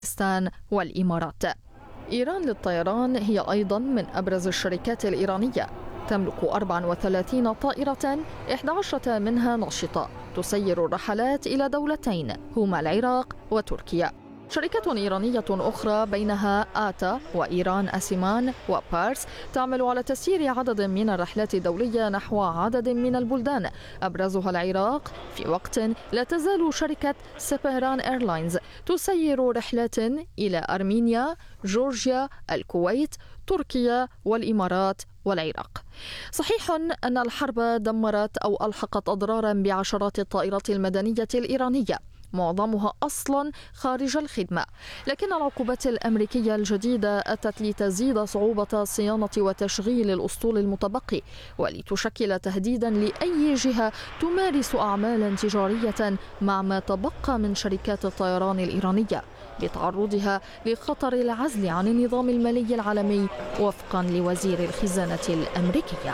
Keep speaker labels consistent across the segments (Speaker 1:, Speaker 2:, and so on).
Speaker 1: باكستان والإمارات. إيران للطيران هي أيضا من أبرز الشركات الإيرانية، تملك 34 طائرة 11 منها نشطة تسير الرحلات إلى دولتين هما العراق وتركيا. شركات إيرانية أخرى بينها آتا وإيران أسيمان وبارس تعمل على تسيير عدد من الرحلات الدولية نحو عدد من البلدان أبرزها العراق، في وقت لا تزال شركة سبهران إيرلاينز تسير رحلات إلى أرمينيا، جورجيا، الكويت، تركيا والإمارات والعراق. صحيح أن الحرب دمرت أو ألحقت أضرارا بعشرات الطائرات المدنية الإيرانية، معظمها أصلا خارج الخدمة، لكن العقوبات الأمريكية الجديدة أتت لتزيد صعوبة صيانة وتشغيل الأسطول المتبقي، ولتشكل تهديدا لأي جهة تمارس أعمالا تجارية مع ما تبقى من شركات الطيران الإيرانية، لتعرضها لخطر العزل عن النظام المالي العالمي وفقا لوزير الخزانة الأمريكية.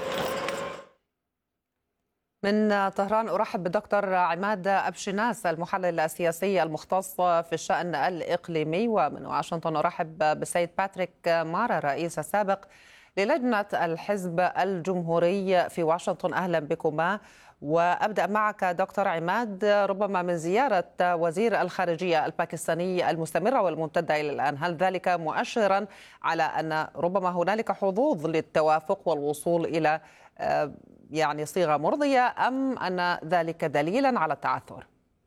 Speaker 2: من طهران أرحب بالدكتور عماد أبشناس المحلل السياسي المختص في الشأن الإقليمي، ومن واشنطن أرحب بالسيد باتريك مارا الرئيس السابق للجنة الحزب الجمهوري في واشنطن. أهلا بكما. وأبدأ معك دكتور عماد، ربما من زيارة وزير الخارجية الباكستاني المستمرة والممتدة إلى الآن، هل ذلك مؤشرا على أن ربما هنالك حظوظ للتوافق والوصول إلى يعني صيغة مرضية، أم أن ذلك دليلا على التعثر؟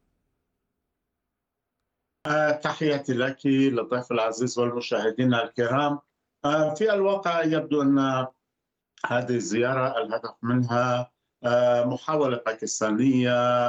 Speaker 3: تحياتي لك للضيف العزيز والمشاهدين الكرام. في الواقع يبدو أن هذه الزيارة الهدف منها محاولة باكستانية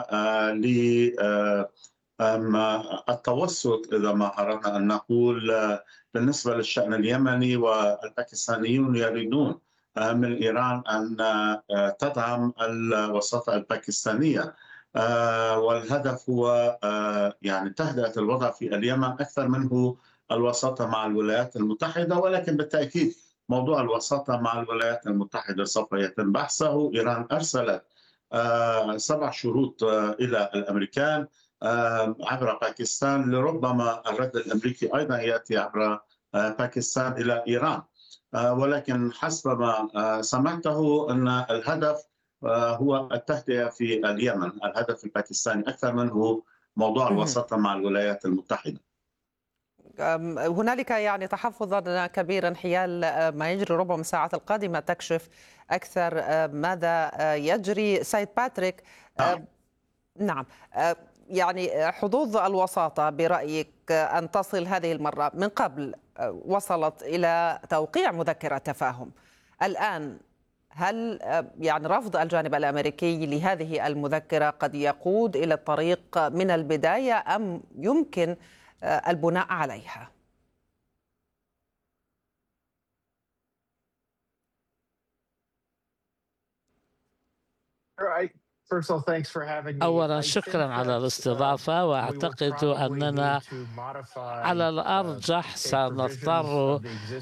Speaker 3: للتوسط، إذا ما أردنا أن نقول، بالنسبة للشأن اليمني، والباكستانيون يريدون من إيران أن تدعم الوساطة الباكستانية، والهدف هو يعني تهدئة الوضع في اليمن أكثر منه الوساطة مع الولايات المتحدة. ولكن بالتأكيد موضوع الوساطة مع الولايات المتحدة سوف يتم بحثه. إيران أرسلت 7 شروط إلى الأمريكان عبر باكستان، لربما الرد الأمريكي أيضا يأتي عبر باكستان إلى إيران. ولكن حسب ما سمعته أن الهدف هو التهدئة في اليمن، الهدف الباكستاني أكثر منه موضوع الوساطة مع الولايات المتحدة.
Speaker 2: هنالك يعني تحفظا كبيرا حيال ما يجري، ربما الساعات القادمة تكشف أكثر ماذا يجري. سيد باتريك، نعم، يعني حظوظ الوساطة برأيك أن تصل هذه المرة، من قبل وصلت إلى توقيع مذكرة تفاهم، الآن هل يعني رفض الجانب الأمريكي لهذه المذكرة قد يقود إلى الطريق من البداية، أم يمكن البناء عليها؟
Speaker 4: أولا شكرا على الاستضافة، وأعتقد أننا على الأرجح سنضطر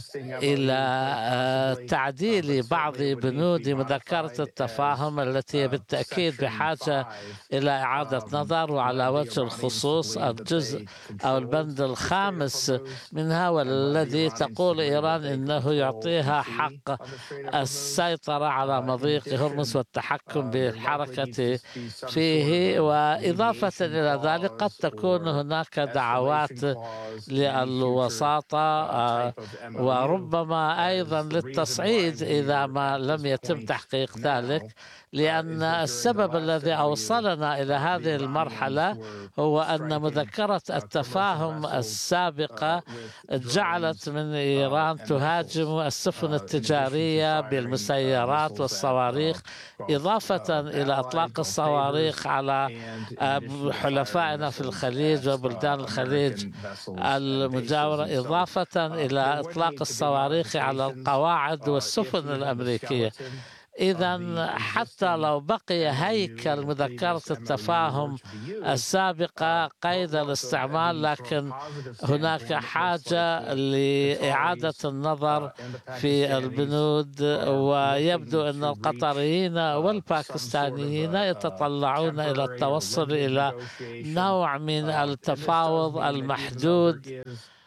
Speaker 4: إلى تعديل بعض بنود مذكرة التفاهم التي بالتأكيد بحاجة إلى إعادة نظر. وعلى وجه الخصوص الجزء أو البند الخامس منها، والذي تقول إيران إنه يعطيها حق السيطرة على مضيق هرمز والتحكم بالحركة فيه. وإضافة إلى ذلك قد تكون هناك دعوات للوساطة وربما أيضا للتصعيد إذا ما لم يتم تحقيق ذلك، لأن السبب الذي أوصلنا إلى هذه المرحلة هو أن مذكرة التفاهم السابقة جعلت من إيران تهاجم السفن التجارية بالمسيرات والصواريخ، إضافة إلى إطلاق الصواريخ على حلفائنا في الخليج وبلدان الخليج المجاورة، إضافة إلى إطلاق الصواريخ على القواعد والسفن الأمريكية. إذا حتى لو بقي هيكل مذكرة التفاهم السابقة قيد الاستعمال، لكن هناك حاجة لإعادة النظر في البنود، ويبدو أن القطريين والباكستانيين يتطلعون إلى التوصل إلى نوع من التفاوض المحدود.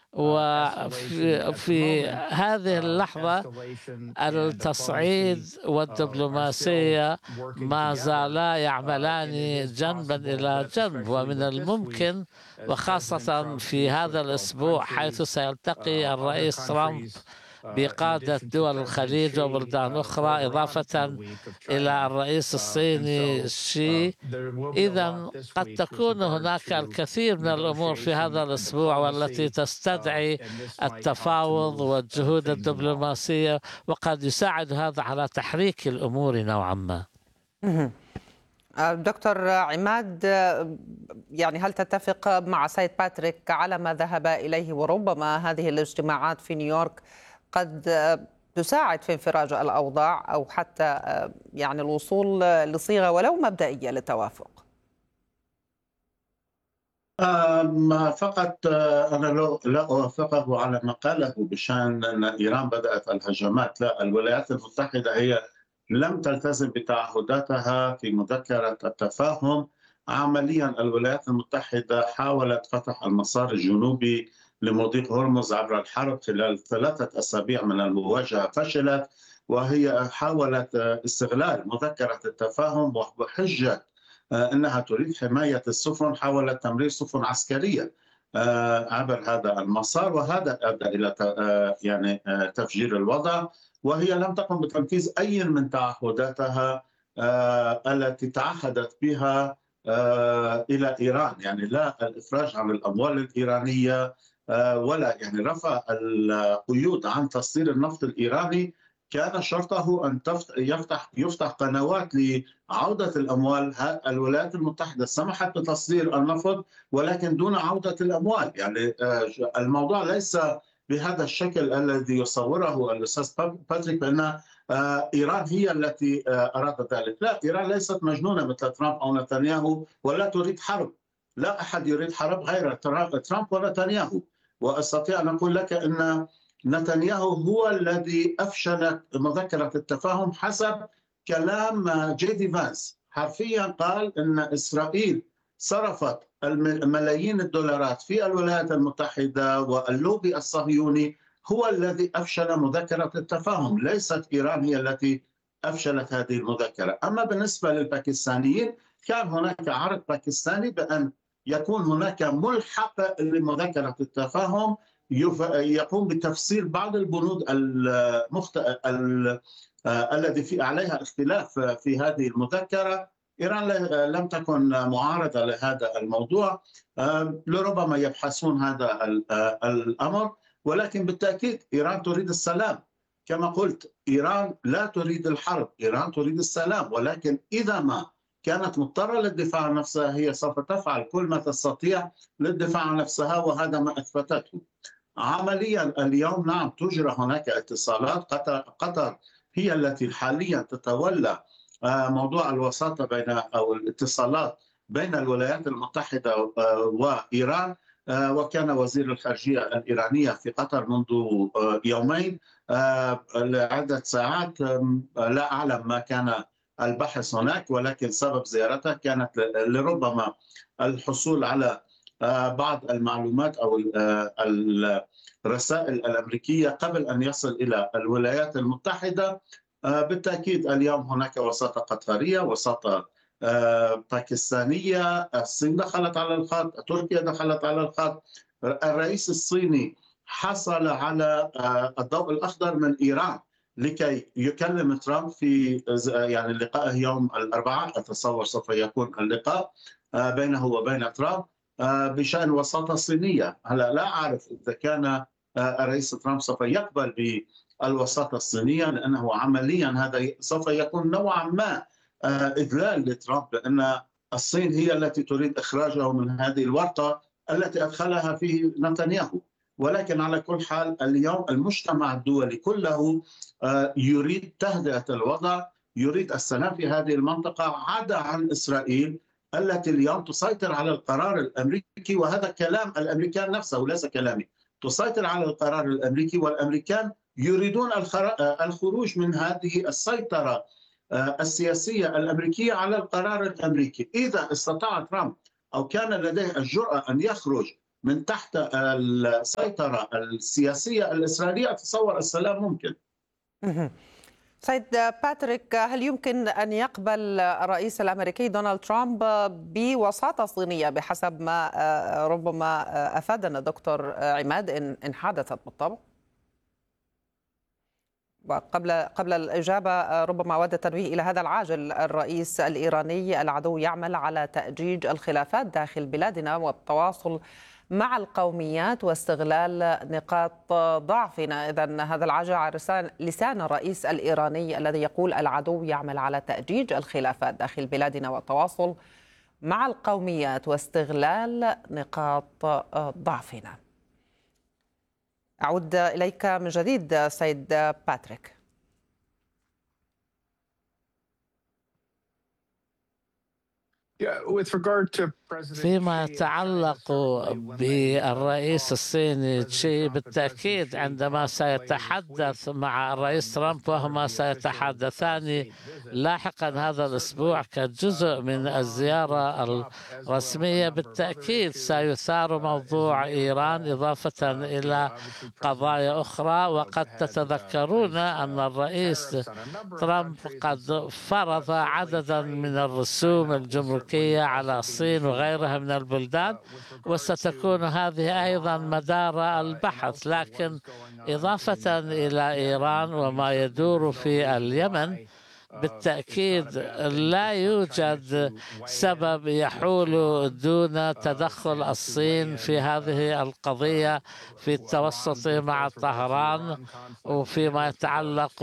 Speaker 4: وفي هذه اللحظة التصعيد والدبلوماسية ما زالا يعملان جنبا إلى جنب، ومن الممكن وخاصة في هذا الأسبوع حيث سيلتقي الرئيس ترامب بقادة دول الخليج وبلدان أخرى إضافة إلى الرئيس الصيني شي. إذا قد تكون هناك الكثير من الأمور في هذا الأسبوع والتي تستدعي التفاوض والجهود الدبلوماسية، وقد يساعد هذا على تحريك الأمور نوعا ما.
Speaker 2: دكتور عماد، يعني هل تتفق مع سيد باتريك على ما ذهب إليه، وربما هذه الاجتماعات في نيويورك قد تساعد في انفراج الأوضاع أو حتى يعني الوصول لصيغة ولو مبدئية للتوافق؟
Speaker 3: فقط أنا لا أوافقه على ما قاله بشأن أن إيران بدأت الهجمات. لا، الولايات المتحدة هي لم تلتزم بتعهداتها في مذكرة التفاهم. عمليا الولايات المتحدة حاولت فتح المسار الجنوبي لمضيق هرمز عبر الحرب خلال 3 أسابيع من المواجهة، فشلت، وهي حاولت استغلال مذكرة التفاهم بحجة أنها تريد حماية السفن، حاولت تمرير سفن عسكرية عبر هذا المسار، وهذا أدى إلى يعني تفجير الوضع، وهي لم تقم بتنفيذ أي من تعهداتها التي تعهدت بها إلى إيران، يعني لا الإفراج عن الأموال الإيرانية ولا يعني رفع القيود عن تصدير النفط الإيراني. كان شرطه أن يفتح قنوات لعودة الأموال. الولايات المتحدة سمحت بتصدير النفط ولكن دون عودة الأموال. يعني الموضوع ليس بهذا الشكل الذي يصوره الأستاذ باتريك بأن إيران هي التي أرادت ذلك. لا، إيران ليست مجنونة مثل ترامب أو نتنياهو ولا تريد حرب. لا أحد يريد حرب غير ترامب ونتنياهو. وأستطيع أن أقول لك أن نتنياهو هو الذي أفشل مذكرة التفاهم حسب كلام جي دي فانس. حرفيا قال أن إسرائيل صرفت ملايين الدولارات في الولايات المتحدة، واللوبي الصهيوني هو الذي أفشل مذكرة التفاهم، ليست إيران هي التي أفشلت هذه المذكرة. أما بالنسبة للباكستانيين، كان هناك عرض باكستاني بأن يكون هناك ملحق لمذكرة التفاهم يقوم بتفسير بعض البنود الذي في عليها اختلاف في هذه المذكرة. إيران لم تكن معارضة لهذا الموضوع، لربما يبحثون هذا الأمر، ولكن بالتأكيد إيران تريد السلام. كما قلت، إيران لا تريد الحرب، إيران تريد السلام، ولكن إذا ما كانت مضطرة للدفاع عن نفسها هي سوف تفعل كل ما تستطيع للدفاع عن نفسها، وهذا ما أثبتته. عمليا اليوم نعم توجد هناك اتصالات. قطر هي التي حاليا تتولى موضوع الوساطة بين أو الاتصالات بين الولايات المتحدة وإيران، وكان وزير الخارجية الإيرانية في قطر منذ يومين لعدة ساعات. لا أعلم ما كان البحث هناك، ولكن سبب زيارته كانت لربما الحصول على بعض المعلومات أو الرسائل الأمريكية قبل أن يصل إلى الولايات المتحدة. بالتأكيد اليوم هناك وساطة قطرية، وساطة باكستانية، الصين دخلت على الخط، تركيا دخلت على الخط. الرئيس الصيني حصل على الضوء الأخضر من إيران لكي يكلم ترامب في يعني لقائه يوم الأربعاء. أتصور سوف يكون اللقاء بينه وبين ترامب بشأن وساطة صينية. هلا لا أعرف إذا كان الرئيس ترامب سوف يقبل بالوساطة الصينية، لأنه عمليا هذا سوف يكون نوعا ما إذلال لترامب، لأن الصين هي التي تريد إخراجه من هذه الورطة التي أدخلها فيه نتنياهو. ولكن على كل حال اليوم المجتمع الدولي كله يريد تهدئة الوضع، يريد السلام في هذه المنطقة عدا عن إسرائيل التي اليوم تسيطر على القرار الأمريكي، وهذا كلام الأمريكان نفسه وليس كلامي. تسيطر على القرار الأمريكي، والأمريكان يريدون الخروج من هذه السيطرة السياسية الأمريكية على القرار الأمريكي. إذا استطاع ترامب أو كان لديه الجرأة أن يخرج من تحت السيطرة السياسية الإسرائيلية، أتصور السلام ممكن.
Speaker 2: سيد باتريك، هل يمكن أن يقبل الرئيس الأمريكي دونالد ترامب بوساطة صينية بحسب ما ربما أفادنا دكتور عماد إن حدثت بالطبع؟ وقبل الإجابة ربما أود التنويه إلى هذا العاجل. الرئيس الإيراني العدو يعمل على تأجيج الخلافات داخل بلادنا والتواصل مع القوميات واستغلال نقاط ضعفنا. إذن هذا العاجل على لسان الرئيس الإيراني الذي يقول العدو يعمل على تأجيج الخلافات داخل بلادنا والتواصل مع القوميات واستغلال نقاط ضعفنا. أعود إليك من جديد سيد باتريك.
Speaker 4: فيما يتعلق بالرئيس الصيني تشي، بالتأكيد عندما سيتحدث مع الرئيس ترامب، وهما سيتحدثان لاحقا هذا الأسبوع كجزء من الزيارة الرسمية، بالتأكيد سيثار موضوع إيران إضافة إلى قضايا أخرى. وقد تتذكرون أن الرئيس ترامب قد فرض عددا من الرسوم الجمركية على الصين وغيرها من البلدان، وستكون هذه أيضا مدار البحث. لكن إضافة إلى إيران وما يدور في اليمن، بالتأكيد لا يوجد سبب يحول دون تدخل الصين في هذه القضية في التوسط مع طهران. وفيما يتعلق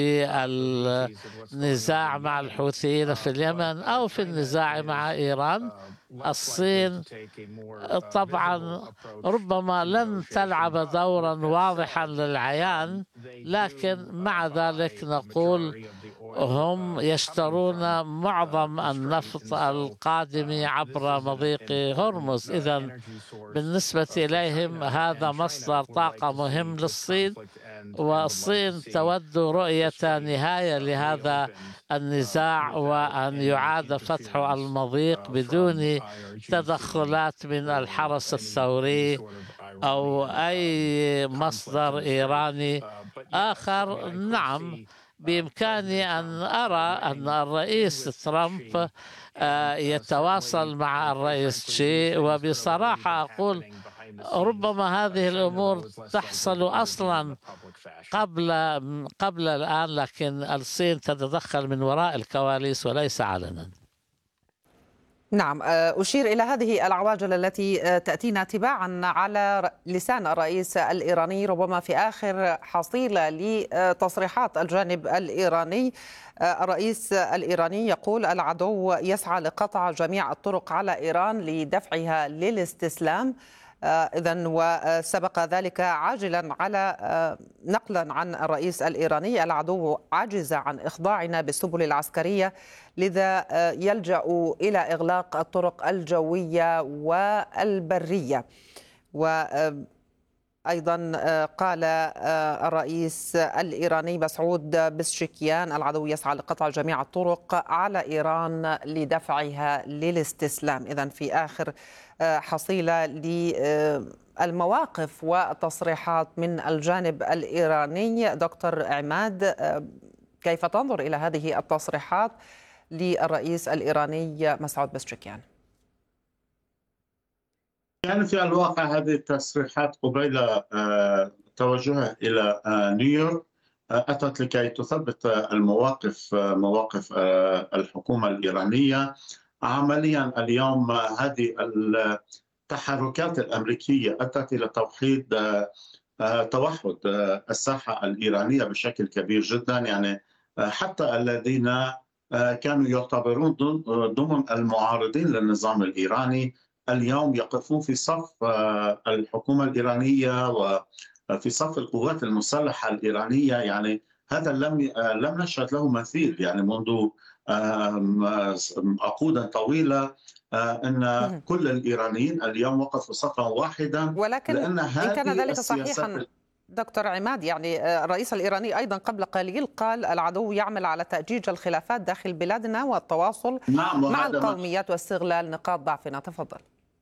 Speaker 4: بالنزاع مع الحوثيين في اليمن أو في النزاع مع إيران، الصين طبعا ربما لن تلعب دورا واضحا للعيان، لكن مع ذلك نقول هم يشترون معظم النفط القادم عبر مضيق هرمز. إذن بالنسبة إليهم هذا مصدر طاقة مهم للصين، والصين تود رؤية نهاية لهذا النزاع وأن يعاد فتح المضيق بدون تدخلات من الحرس الثوري أو أي مصدر إيراني آخر. نعم، بإمكاني أن أرى أن الرئيس ترامب يتواصل مع الرئيس شي، وبصراحة أقول ربما هذه الأمور تحصل أصلا قبل الآن، لكن الصين تتدخل من وراء الكواليس وليس علنا.
Speaker 2: نعم، أشير إلى هذه العواجل التي تأتينا تباعا على لسان الرئيس الإيراني، ربما في آخر حصيلة لتصريحات الجانب الإيراني. الرئيس الإيراني يقول العدو يسعى لقطع جميع الطرق على إيران لدفعها للاستسلام. إذن وسبق ذلك عاجلا على نقلا عن الرئيس الإيراني العدو عجز عن إخضاعنا بالسبل العسكرية، لذا يلجأ إلى إغلاق الطرق الجوية والبرية. وأيضا قال الرئيس الإيراني مسعود بزشكيان العدو يسعى لقطع جميع الطرق على إيران لدفعها للاستسلام. إذن في آخر حصيلة للمواقف والتصريحات من الجانب الإيراني. دكتور عماد، كيف تنظر إلى هذه التصريحات للرئيس الإيراني مسعود بزشكيان؟
Speaker 3: يعني في الواقع هذه التصريحات قبيل توجهه إلى نيويورك أتت لكي تثبت مواقف الحكومة الإيرانية. عمليا اليوم هذه التحركات الأمريكية أتت إلى توحد الساحة الإيرانية بشكل كبير جدا. يعني حتى الذين كانوا يعتبرون ضمن المعارضين للنظام الإيراني اليوم يقفون في صف الحكومة الإيرانية وفي صف القوات المسلحة الإيرانية. يعني هذا لم نشهد له مثيل، يعني منذ عقودا طويلة، أن كل الإيرانيين اليوم وقفوا صفا واحدا.
Speaker 2: ولكن
Speaker 3: لأن
Speaker 2: إن كان
Speaker 3: هذه
Speaker 2: ذلك
Speaker 3: السياسات
Speaker 2: صحيحا دكتور عماد، يعني الرئيس الإيراني أيضا قبل قليل قال العدو يعمل على تأجيج الخلافات داخل بلادنا والتواصل مع القوميات واستغلال نقاط ضعفنا. تفضل.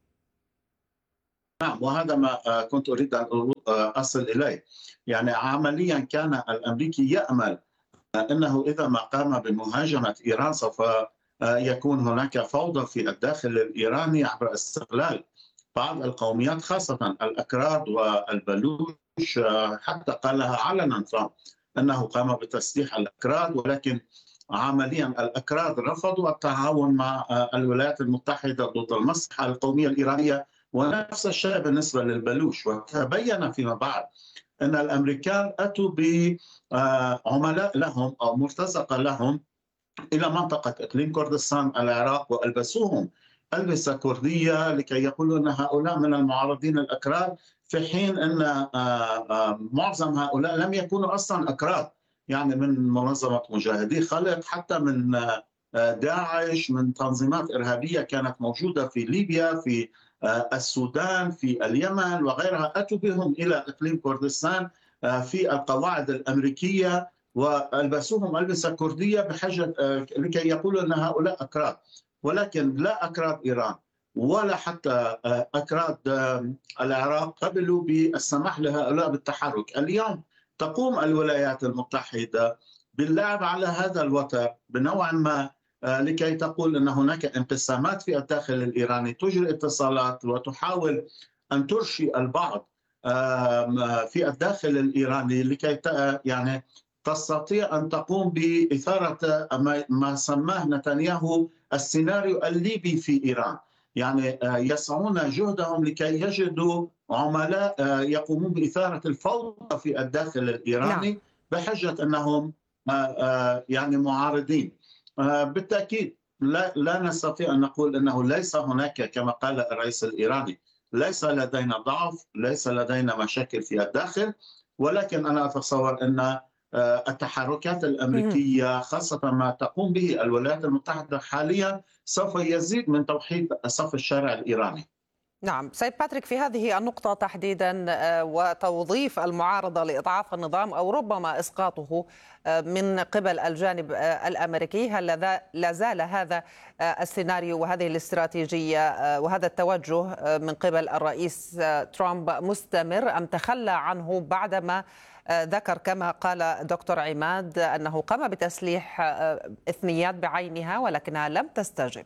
Speaker 3: نعم، وهذا ما كنت أريد أن أصل إليه. يعني عمليا كان الأمريكي يأمل أنه إذا ما قام بمهاجمة إيران سوف يكون هناك فوضى في الداخل الإيراني عبر استغلال بعض القوميات، خاصة الأكراد والبلوش. حتى قالها علنا ترامب أنه قام بتسليح الأكراد، ولكن عمليا الأكراد رفضوا التعاون مع الولايات المتحدة ضد المصلحة القومية الإيرانية، ونفس الشيء بالنسبة للبلوش. وتبين فيما بعد أن الأمريكان أتوا بعملاء لهم أو مرتزقة لهم إلى منطقة إقليم كردستان العراق، وألبسوهم ألبسة كردية لكي يقولوا أن هؤلاء من المعارضين الأكراد، في حين أن معظم هؤلاء لم يكونوا أصلا أكراد، يعني من منظمة مجاهدي خلق، حتى من داعش، من تنظيمات إرهابية كانت موجودة في ليبيا، في السودان، في اليمن وغيرها. أتوا بهم إلى إقليم كردستان في القواعد الأمريكية، وألبسوهم ألبسة كردية بحجة لكي يقولوا أن هؤلاء أكراد. ولكن لا أكراد إيران ولا حتى أكراد العراق قبلوا بالسماح لهؤلاء بالتحرك. اليوم تقوم الولايات المتحدة باللعب على هذا الوتر بنوع ما، لكي تقول أن هناك انقسامات في الداخل الإيراني، تجري اتصالات وتحاول أن ترشي البعض في الداخل الإيراني لكي يعني تستطيع أن تقوم بإثارة ما سماه نتنياهو السيناريو الليبي في إيران. يعني يسعون جهدهم لكي يجدوا عملاء يقومون بإثارة الفوضى في الداخل الإيراني بحجة أنهم يعني معارضين. بالتأكيد لا نستطيع أن نقول أنه ليس هناك، كما قال الرئيس الإيراني، ليس لدينا ضعف، ليس لدينا مشاكل في الداخل، ولكن أنا أتصور أن التحركات الأمريكية، خاصة ما تقوم به الولايات المتحدة حاليا، سوف يزيد من توحيد صف الشارع الإيراني.
Speaker 2: نعم سيد باتريك، في هذه النقطة تحديدا وتوظيف المعارضة لإضعاف النظام أو ربما إسقاطه من قبل الجانب الأمريكي، هل لا زال هذا السيناريو وهذه الاستراتيجية وهذا التوجه من قبل الرئيس ترامب مستمر، أم تخلى عنه بعدما ذكر كما قال دكتور عماد أنه قام بتسليح إثنيات بعينها ولكنها لم تستجب؟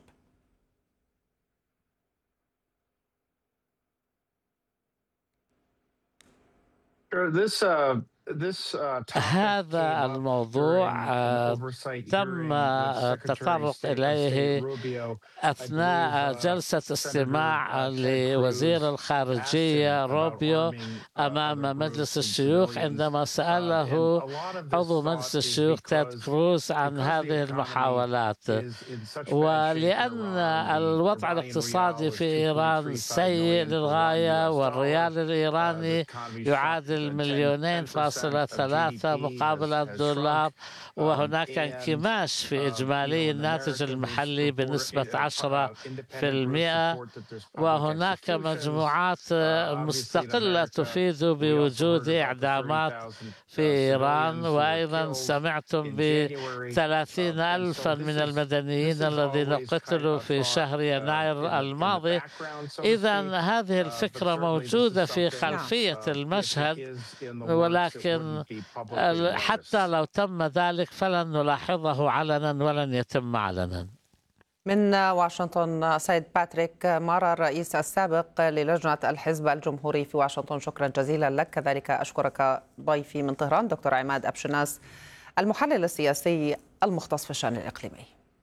Speaker 4: هذا الموضوع تم التطرق إليه أثناء جلسة استماع لوزير الخارجية روبيو أمام مجلس الشيوخ، عندما سأله عضو مجلس الشيوخ تيد كروز عن هذه المحاولات. ولأن الوضع الاقتصادي في إيران سيء للغاية، والريال الإيراني يعادل 2.3 مقابل الدولار، وهناك انكماش في إجمالي الناتج المحلي بنسبة 10%، وهناك مجموعات مستقلة تفيد بوجود إعدامات في إيران. وأيضا سمعتم ب30,000 من المدنيين الذين قتلوا في شهر يناير الماضي. إذن هذه الفكرة موجودة في خلفية المشهد، ولكن حتى لو تم ذلك فلن نلاحظه علنا ولن يتم علنا.
Speaker 2: من واشنطن سيد باتريك مارا، الرئيس السابق للجنة الحزب الجمهوري في واشنطن، شكرا جزيلا لك. كذلك أشكرك ضيفي من طهران دكتور عماد أبشناس، المحلل السياسي المختص في الشأن الإقليمي.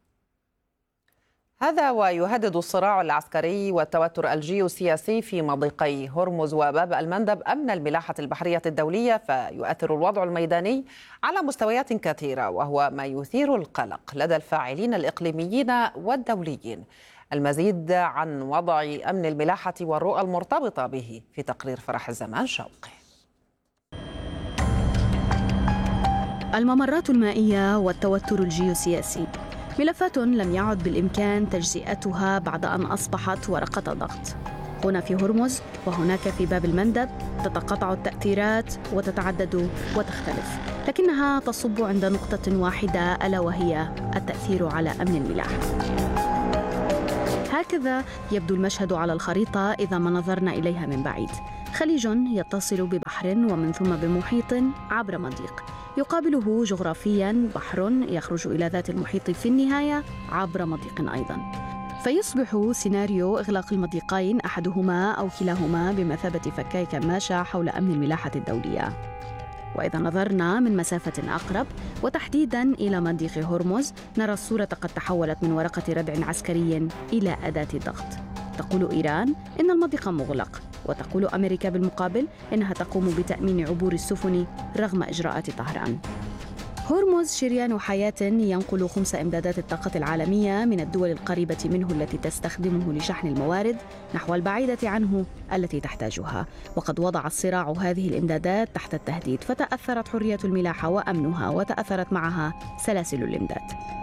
Speaker 2: هذا ويهدد الصراع العسكري والتوتر الجيوسياسي في مضيقي هرمز وباب المندب أمن الملاحة البحرية الدولية، فيؤثر الوضع الميداني على مستويات كثيرة، وهو ما يثير القلق لدى الفاعلين الإقليميين والدوليين. المزيد عن وضع أمن الملاحة والرؤى المرتبطة به في تقرير فرح الزمان شوقي.
Speaker 5: الممرات المائية والتوتر الجيوسياسي، ملفات لم يعد بالإمكان تجزئتها بعد أن أصبحت ورقة ضغط. هنا في هرمز وهناك في باب المندب تتقاطع التأثيرات وتتعدد وتختلف، لكنها تصب عند نقطة واحدة، ألا وهي التأثير على أمن الملاحة. هكذا يبدو المشهد على الخريطة إذا ما نظرنا إليها من بعيد. خليج يتصل ببحر ومن ثم بمحيط عبر مضيق، يقابله جغرافياً بحر يخرج إلى ذات المحيط في النهاية عبر مضيق أيضاً. فيصبح سيناريو إغلاق المضيقين أحدهما أو كلاهما بمثابة فكاي كماشة حول أمن الملاحة الدولية. وإذا نظرنا من مسافة أقرب وتحديداً إلى مضيق هرمز، نرى الصورة قد تحولت من ورقة ردع عسكري إلى أداة ضغط. تقول إيران إن المضيق مغلق، وتقول أمريكا بالمقابل إنها تقوم بتأمين عبور السفن رغم إجراءات طهران. هرمز شريان حياة ينقل خمس إمدادات الطاقة العالمية من الدول القريبة منه التي تستخدمه لشحن الموارد نحو البعيدة عنه التي تحتاجها، وقد وضع الصراع هذه الإمدادات تحت التهديد، فتأثرت حرية الملاحة وأمنها، وتأثرت معها سلاسل الإمداد.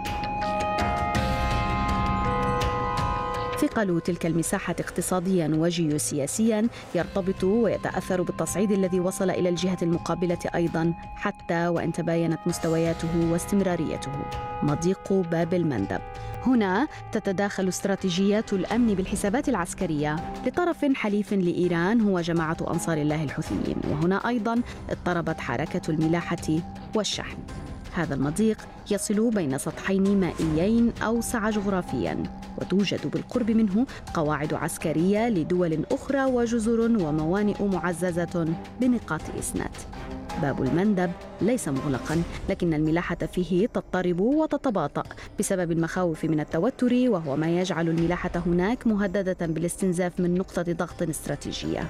Speaker 5: ثقل تلك المساحة اقتصادياً وجيوسياسياً يرتبط ويتأثر بالتصعيد الذي وصل إلى الجهة المقابلة أيضاً، حتى وإن تباينت مستوياته واستمراريته. مضيق باب المندب. هنا تتداخل استراتيجيات الأمن بالحسابات العسكرية لطرف حليف لإيران هو جماعة أنصار الله الحوثيين، وهنا أيضاً اضطربت حركة الملاحة والشحن. هذا المضيق يصل بين سطحين مائيين أوسع جغرافياً، وتوجد بالقرب منه قواعد عسكرية لدول أخرى وجزر وموانئ معززة بنقاط إسناد. باب المندب ليس مغلقاً، لكن الملاحة فيه تضطرب وتتباطأ بسبب المخاوف من التوتر، وهو ما يجعل الملاحة هناك مهددة بالاستنزاف من نقطة ضغط استراتيجية.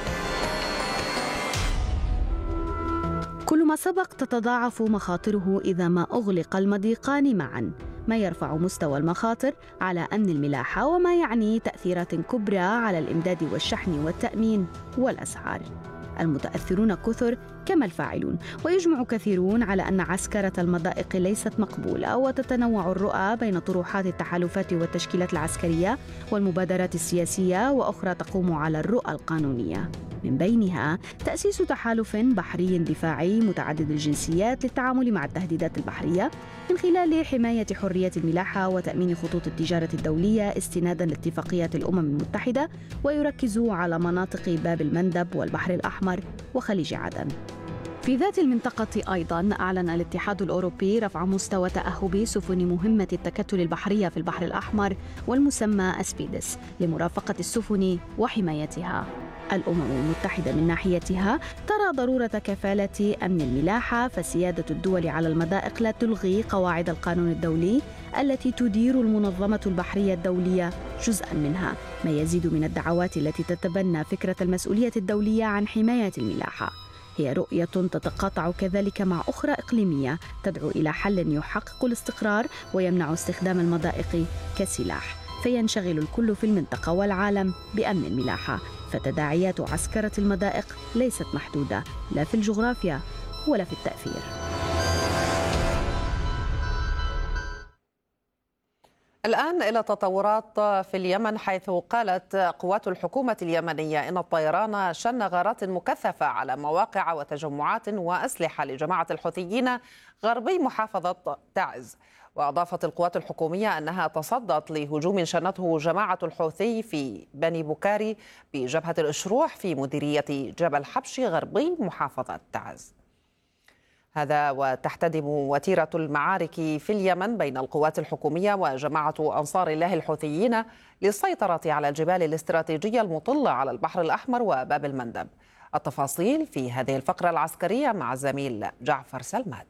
Speaker 5: كل ما سبق تتضاعف مخاطره إذا ما أغلق المضيقان معاً، ما يرفع مستوى المخاطر على أمن الملاحة، وما يعني تأثيرات كبرى على الإمداد والشحن والتأمين والأسعار. المتأثرون كثر كما الفاعلون، ويجمع كثيرون على أن عسكرة المضائق ليست مقبولة، وتتنوع الرؤى بين طروحات التحالفات والتشكيلات العسكرية والمبادرات السياسية، وأخرى تقوم على الرؤى القانونية، من بينها تأسيس تحالف بحري دفاعي متعدد الجنسيات للتعامل مع التهديدات البحرية من خلال حماية حرية الملاحة وتأمين خطوط التجارة الدولية استناداً لاتفاقيات الأمم المتحدة، ويركز على مناطق باب المندب والبحر الأحمر وخليج عدن. في ذات المنطقة أيضاً أعلن الاتحاد الأوروبي رفع مستوى تأهب سفن مهمة التكتل البحرية في البحر الأحمر والمسمى أسبيدس لمرافقة السفن وحمايتها. الأمم المتحدة من ناحيتها ترى ضرورة كفالة أمن الملاحة، فسيادة الدول على المضائق لا تلغي قواعد القانون الدولي التي تدير المنظمة البحرية الدولية جزءاً منها، ما يزيد من الدعوات التي تتبنى فكرة المسؤولية الدولية عن حماية الملاحة. هي رؤية تتقاطع كذلك مع أخرى إقليمية تدعو إلى حل يحقق الاستقرار ويمنع استخدام المضائق كسلاح، فينشغل الكل في المنطقة والعالم بأمن الملاحة. فتداعيات عسكرة المضائق ليست محدودة لا في الجغرافيا ولا في التأثير.
Speaker 2: الآن إلى تطورات في اليمن، حيث قالت قوات الحكومة اليمنية إن الطيران شن غارات مكثفة على مواقع وتجمعات وأسلحة لجماعة الحوثيين غربي محافظة تعز. وأضافت القوات الحكومية أنها تصدت لهجوم شنته جماعة الحوثي في بني بكاري بجبهة الأشروح في مديرية جبل حبش غربي محافظة تعز. هذا وتحتدم وتيرة المعارك في اليمن بين القوات الحكومية وجماعة أنصار الله الحوثيين للسيطرة على الجبال الاستراتيجية المطلة على البحر الأحمر وباب المندب. التفاصيل في هذه الفقرة العسكرية مع الزميل جعفر سلماد.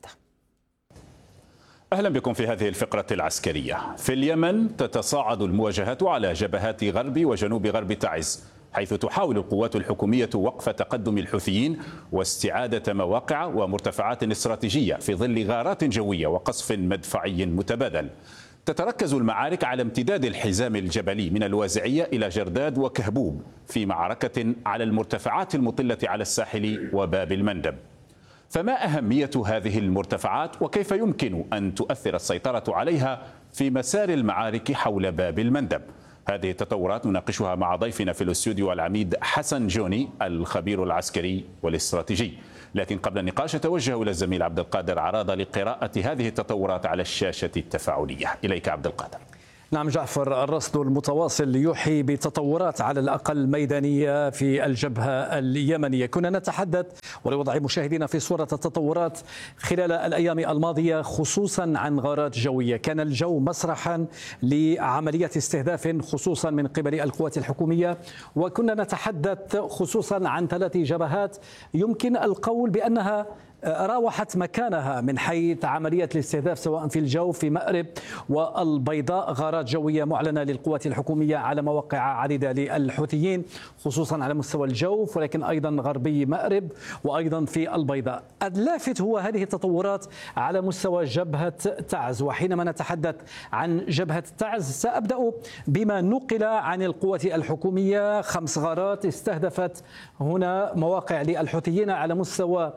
Speaker 6: أهلا بكم في هذه الفقرة العسكرية. في اليمن تتصاعد المواجهات على جبهات غرب وجنوب غرب تعز، حيث تحاول القوات الحكومية وقف تقدم الحوثيين واستعادة مواقع ومرتفعات استراتيجية في ظل غارات جوية وقصف مدفعي متبادل. تتركز المعارك على امتداد الحزام الجبلي من الوازعية إلى جرداد وكهبوب، في معركة على المرتفعات المطلة على الساحل وباب المندب. فما أهمية هذه المرتفعات وكيف يمكن أن تؤثر السيطرة عليها في مسار المعارك حول باب المندب؟ هذه التطورات نناقشها مع ضيفنا في الاستوديو العميد حسن جوني الخبير العسكري والاستراتيجي. لكن قبل النقاش أتوجه إلى الزميل عبد القادر عراضة لقراءة هذه التطورات على الشاشة التفاعلية. إليك عبد القادر.
Speaker 7: نعم جعفر، الرصد المتواصل يوحي بتطورات على الأقل ميدانية في الجبهة اليمنية. كنا نتحدث ولوضع مشاهدينا في صورة التطورات خلال الأيام الماضية خصوصا عن غارات جوية. كان الجو مسرحا لعملية استهداف خصوصا من قبل القوات الحكومية، وكنا نتحدث خصوصا عن 3 جبهات يمكن القول بأنها راوحت مكانها من حيث عملية الاستهداف سواء في الجو في مأرب والبيضاء، غارات جوية معلنة للقوات الحكومية على مواقع عديدة للحوثيين خصوصا على مستوى الجوف، ولكن أيضا غربي مأرب وأيضا في البيضاء. اللافت هو هذه التطورات على مستوى جبهة تعز. وحينما نتحدث عن جبهة تعز سأبدأ بما نقل عن القوات الحكومية. 5 غارات استهدفت هنا مواقع للحوثيين على مستوى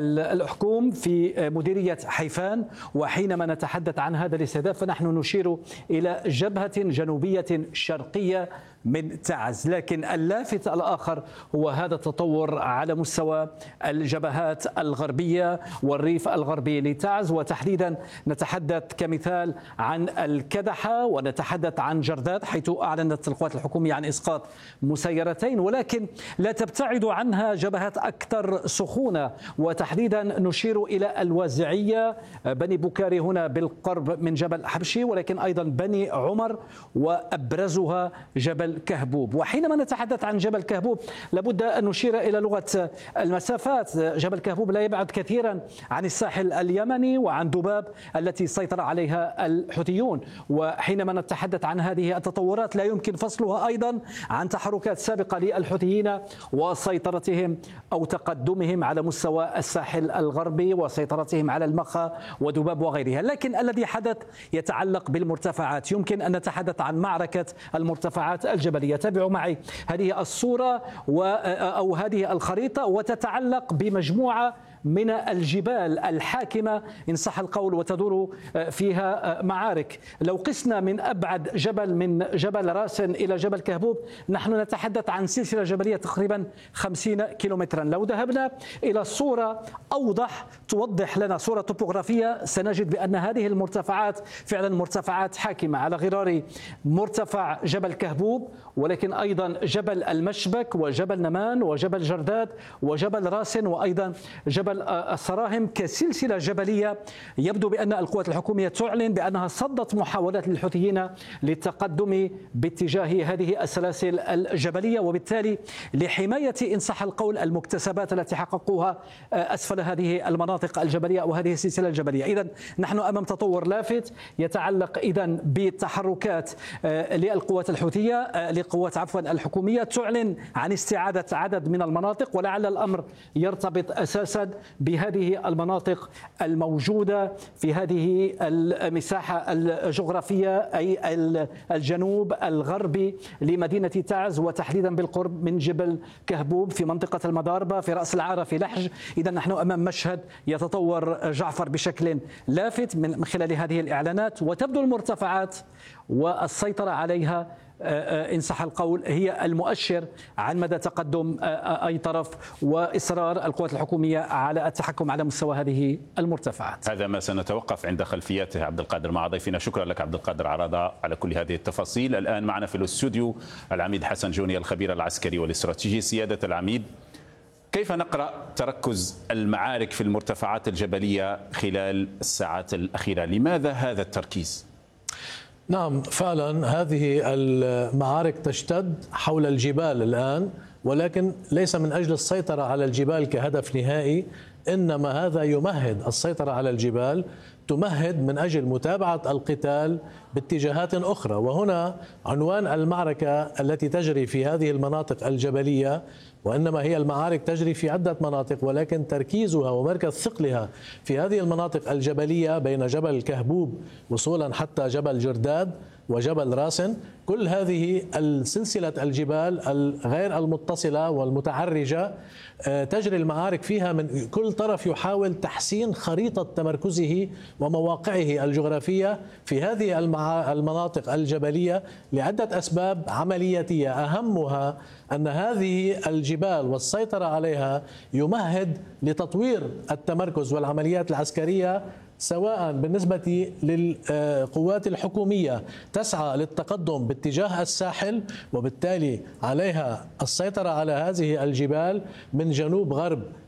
Speaker 7: الحكوم في مديرية حيفان. وحينما نتحدث عن هذا الاستهداف فنحن نشير إلى جبهة جنوبية شرقية من تعز. لكن اللافت الآخر هو هذا التطور على مستوى الجبهات الغربية والريف الغربي لتعز، وتحديدا نتحدث كمثال عن الكدحة ونتحدث عن جرداد، حيث أعلنت القوات الحكومية عن إسقاط مسيرتين. ولكن لا تبتعد عنها جبهات أكثر سخونة، وتحديدا نشير إلى الوازعية، بني بكاري هنا بالقرب من جبل حبشي، ولكن أيضا بني عمر، وأبرزها جبل كهبوب. وحينما نتحدث عن جبل كهبوب لابد أن نشير إلى لغة المسافات. جبل كهبوب لا يبعد كثيرا عن الساحل اليمني وعن دباب التي سيطر عليها الحوثيون. وحينما نتحدث عن هذه التطورات لا يمكن فصلها أيضا عن تحركات سابقة للحوثيين وسيطرتهم أو تقدمهم على مستوى الساحل الغربي وسيطرتهم على المخا ودباب وغيرها. لكن الذي حدث يتعلق بالمرتفعات. يمكن أن نتحدث عن معركة المرتفعات الجبلية. تابعوا معي هذه الصورة أو هذه الخريطة، وتتعلق بمجموعة من الجبال الحاكمة إن صح القول وتدور فيها معارك. لو قسنا من أبعد جبل من جبل راسن إلى جبل كهبوب نحن نتحدث عن سلسلة جبلية تقريبا 50 كيلومترا. لو ذهبنا إلى صورة أوضح توضح لنا صورة توبوغرافية سنجد بأن هذه المرتفعات فعلا مرتفعات حاكمة على غرار مرتفع جبل كهبوب، ولكن أيضا جبل المشبك وجبل نمان وجبل جرداد وجبل راسن وأيضا جبل السراهم كسلسلة جبلية. يبدو بأن القوات الحكومية تعلن بأنها صدت محاولات للحوثيين للتقدم باتجاه هذه السلاسل الجبلية، وبالتالي لحماية إن صح القول المكتسبات التي حققوها أسفل هذه المناطق الجبلية أو هذه السلسلة الجبلية. إذن نحن أمام تطور لافت يتعلق إذن بتحركات للقوات الحوثية لقوات الحكومية تعلن عن استعادة عدد من المناطق، ولعل الأمر يرتبط أساسا بهذه المناطق الموجودة في هذه المساحة الجغرافية أي الجنوب الغربي لمدينة تعز، وتحديدا بالقرب من جبل كهبوب في منطقة المضاربة في رأس العارة في لحج. إذا نحن أمام مشهد يتطور جعفر بشكل لافت من خلال هذه الإعلانات، وتبدو المرتفعات والسيطرة عليها إن صح القول هي المؤشر عن مدى تقدم أي طرف وإصرار القوات الحكومية على التحكم على مستوى هذه المرتفعات.
Speaker 6: هذا ما سنتوقف عند خلفياته عبد القادر مع ضيفنا. شكرا لك عبد القادر عراضة على كل هذه التفاصيل. الآن معنا في الاستوديو العميد حسن جوني الخبير العسكري والاستراتيجي. سيادة العميد، كيف نقرأ تركز المعارك في المرتفعات الجبلية خلال الساعات الأخيرة؟ لماذا هذا التركيز؟
Speaker 8: نعم فعلا هذه المعارك تشتد حول الجبال الآن، ولكن ليس من أجل السيطرة على الجبال كهدف نهائي، إنما هذا يمهد السيطرة على الجبال، تمهد من أجل متابعة القتال باتجاهات أخرى. وهنا عنوان المعركة التي تجري في هذه المناطق الجبلية، وإنما هي المعارك تجري في عدة مناطق، ولكن تركيزها ومركز ثقلها في هذه المناطق الجبلية بين جبل كهبوب وصولا حتى جبل جرداد وجبل راسن. كل هذه السلسلة الجبال الغير المتصلة والمتعرجة تجري المعارك فيها من كل طرف يحاول تحسين خريطة تمركزه ومواقعه الجغرافية في هذه المناطق الجبلية لعدة أسباب عملياتية، أهمها أن هذه الجبال والسيطرة عليها يمهد لتطوير التمركز والعمليات العسكرية، سواء بالنسبة للقوات الحكومية تسعى للتقدم باتجاه الساحل، وبالتالي عليها السيطرة على هذه الجبال من جنوب غرب